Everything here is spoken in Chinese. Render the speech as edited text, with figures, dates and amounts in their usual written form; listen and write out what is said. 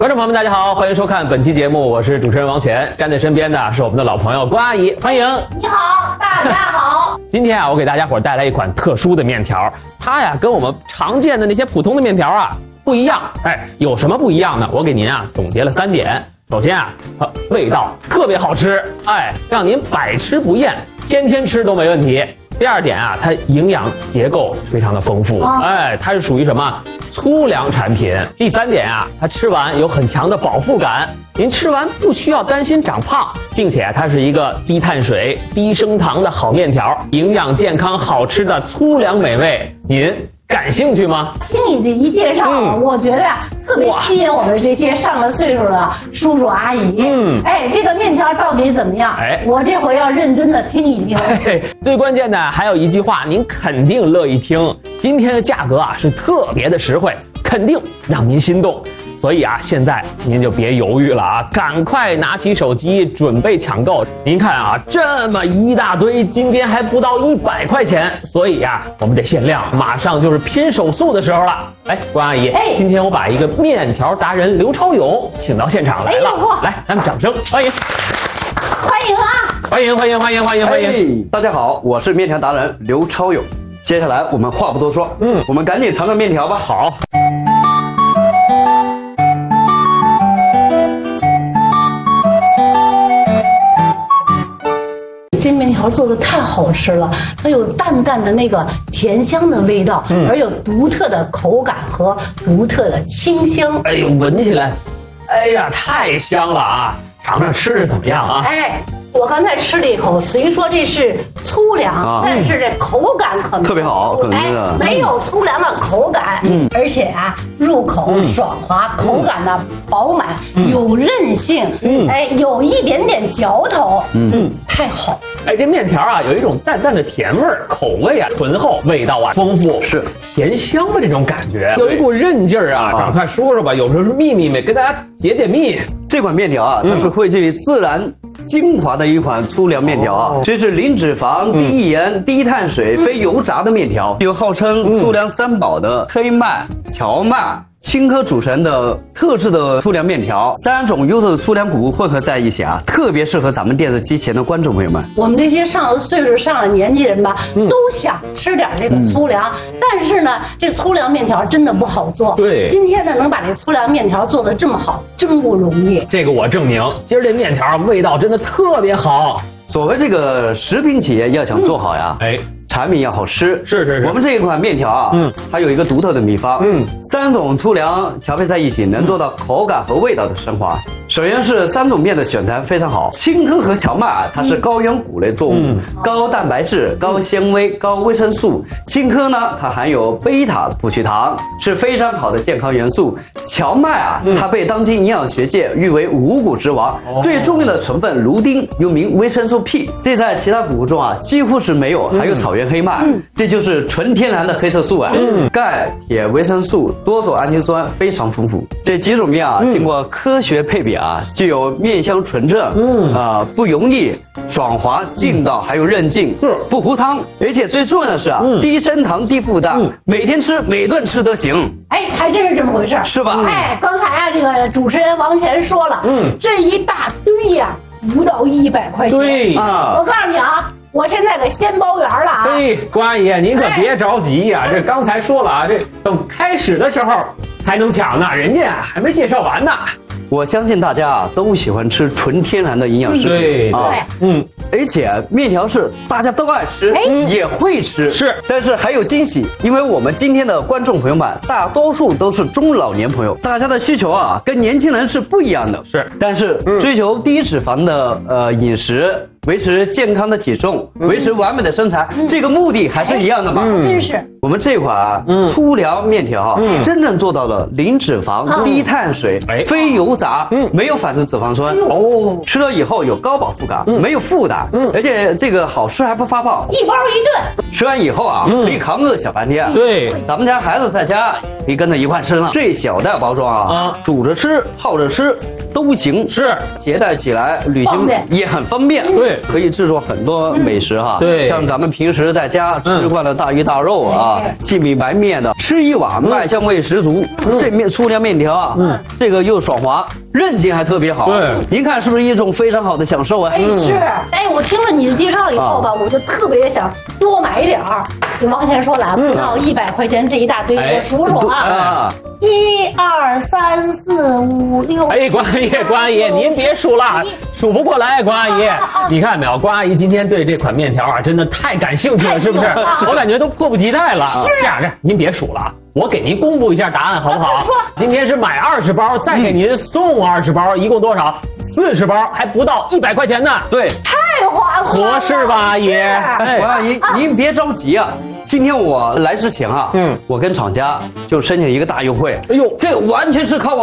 观众朋友们，大家好，欢迎收看本期节目，我是主持人王乾，站在身边的是我们的老朋友关阿姨，欢迎。 你好，大家好。 今天啊，我给大家伙带来一款特殊的面条，它呀跟我们常见的那些普通的面条啊不一样。有什么不一样呢？我给您啊总结了3点。首先啊，味道特别好吃，让您百吃不厌，天天吃都没问题。第二点啊，它营养结构非常的丰富，它是属于什么？粗粮产品。第3点啊，它吃完有很强的饱腹感，您吃完不需要担心长胖，并且它是一个低碳水、低升糖的好面条，营养健康、好吃的粗粮美味，您感兴趣吗？ 听你这一介绍，我觉得呀，特别吸引我们这些上了岁数的叔叔阿姨。这个面条到底怎么样？我这回要认真的听一听。 最关键的还有一句话，您肯定乐意听。今天的价格啊是特别的实惠，肯定让您心动。所以啊，现在您就别犹豫了啊，赶快拿起手机准备抢购。您看啊，这么一大堆，今天还不到100块钱，所以啊，我们得限量，马上就是拼手速的时候了。关阿姨，今天我把一个面条达人刘超勇请到现场来了，来，咱们掌声欢迎， 欢迎啊！ 欢迎！ 大家好，我是面条达人刘超勇。接下来我们话不多说，我们赶紧尝尝面条吧。 好。 这面条做的太好吃了，它有淡淡的那个甜香的味道，而有独特的口感和独特的清香。 闻起来，太香了啊！尝尝吃着怎么样啊？ 我刚才吃了一口，虽说这是粗粮，但是这口感可能特别好， 没有粗粮的口感，而且啊，入口爽滑，口感呢饱满，有韧性，有一点点嚼头，太好。 这面条啊，有一种淡淡的甜味儿，口味啊醇厚，味道啊丰富， 是甜香的这种感觉，有一股韧劲儿啊。赶快说说吧，有时候是秘密，跟大家解密。 这款面条啊，它是汇聚自然精华的一款粗粮面条啊，这是零脂肪、低盐、低碳水、非油炸的面条，有号称粗粮3宝的黑麦、荞麦、青稞组成的特制的粗粮面条，3种优秀的粗粮谷物混合在一起啊，特别适合咱们电视机前的观众朋友们。 我们这些上了岁数、上了年纪的人吧，都想吃点这个粗粮，但是呢，这粗粮面条真的不好做。 对， 今天呢，能把这粗粮面条做得这么好，真不容易。 这个我证明，今儿这面条味道真的特别好。 所谓这个食品企业要想做好呀，产品要好吃， 是。 我们这一款面条啊，它有一个独特的秘方，3种粗粮调配在一起，能做到口感和味道的升华。首先是3种面的选材非常好，青稞和荞麦啊，它是高原谷类作物，高蛋白质、高纤维、高维生素。青稞呢，它含有贝塔葡聚糖，是非常好的健康元素。荞麦啊，它被当今营养学界誉为五谷之王，最重要的成分芦丁又名维生素 P， 这在其他谷物中啊几乎是没有，还有草原黑麦，这就是纯天然的黑色素啊，钙、铁、维生素、多种氨基酸非常丰富。这几种面啊，经过科学配比啊，具有面香纯正，不油腻、爽滑、劲道，还有韧劲，不糊汤，而且最重要的是啊，低升糖、低负担，每天吃、每顿吃都行。 还真是这么回事， 是吧？ 刚才啊，这个主持人王乾说了，这一大堆呀，不到100块钱。 对啊，我告诉你啊。我现在给先包圆了啊！ 关阿姨，您可别着急呀，这刚才说了啊，这等开始的时候才能抢呢，人家还没介绍完呢。 我相信大家啊都喜欢吃纯天然的营养食品，而且面条是大家都爱吃，也会吃，但是还有惊喜，因为我们今天的观众朋友们大多数都是中老年朋友，大家的需求啊跟年轻人是不一样的，但是追求低脂肪的饮食。维持健康的体重，维持完美的身材，这个目的还是一样的嘛？ 真是。 我们这款粗粮面条真正做到了零脂肪、低碳水、非油炸，没有反式脂肪酸。吃了以后有高饱腹感，没有负担，而且这个好吃还不发胖。 一包一顿， 吃完以后啊，可以扛个小半天。 对， 咱们家孩子在家可以跟着一块吃呢。这小袋包装啊，煮着吃、泡着吃都行，携带起来旅行也很方便。 对。 对， 可以制作很多美食哈。 对， 像咱们平时在家吃惯了大鱼大肉啊，细米白面的，吃一碗麦香味十足。这粗粮面条啊，这个又爽滑，韧劲还特别好。 对， 您看是不是一种非常好的享受啊？ 是，我听了你的介绍以后吧，我就特别想多买一点儿。就王先说了，不到100块钱这一大堆，我数数啊，1、2、3、4、5、6。 哎，关阿姨，您别数了，数不过来，关阿姨。你看没有，关阿姨今天对这款面条啊，真的太感兴趣了，是不是？我感觉都迫不及待了。是这样，您别数了啊。我给您公布一下答案，好不好？今天是买20包，再给您送20包，一共多少？40包，还不到100块钱呢。 对， 太划算了， 合适吧，阿姨？ 王阿姨，您别着急啊。今天我来之前啊，我跟厂家就申请一个大优惠。哎呦，这完全是靠我